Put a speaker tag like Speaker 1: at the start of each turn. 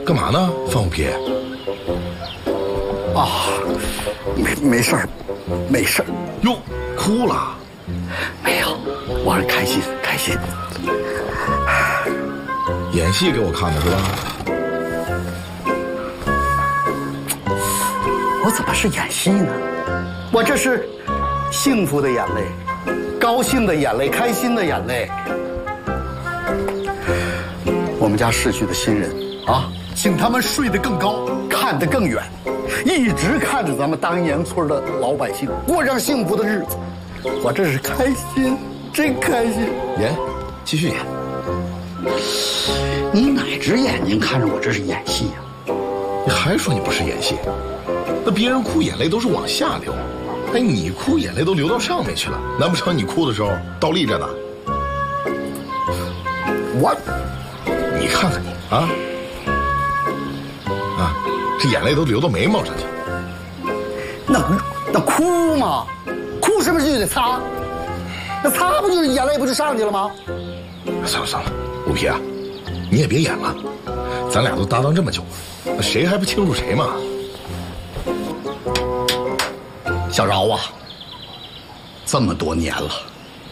Speaker 1: 干嘛呢，放虎皮？
Speaker 2: 啊，没事儿，没事儿。
Speaker 1: 哟，哭了？
Speaker 2: 没有，我是开心。
Speaker 1: 演戏给我看的是吧？
Speaker 2: 我怎么是演戏呢？我这是幸福的眼泪，高兴的眼泪，开心的眼泪。我们家逝去的新人啊，请他们睡得更高，看得更远，一直看着咱们当阳村的老百姓过上幸福的日子。我这是开心，真开心。
Speaker 1: 演，继续演。
Speaker 2: 你哪只眼睛看着我这是演戏呀？
Speaker 1: 你还说你不是演戏？那别人哭眼泪都是往下流，哎，你哭眼泪都流到上面去了，难不成你哭的时候倒立着呢？你看看你啊，这眼泪都流到眉毛上去。
Speaker 2: 那哭嘛，哭是不是就得擦？那擦不就是眼泪不就上去了吗？
Speaker 1: 算了，虎皮啊，你也别演了，咱俩都搭档这么久了，谁还不清楚谁嘛？
Speaker 2: 小饶啊，这么多年了。